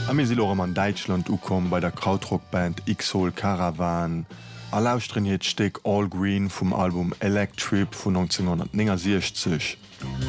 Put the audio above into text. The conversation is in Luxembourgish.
Amisilorem an Deutschland ukom bei der Krautrockband X-Hole Caravan. A lauschtrin hiet Steck All Green vum Album Electrip vun 1969.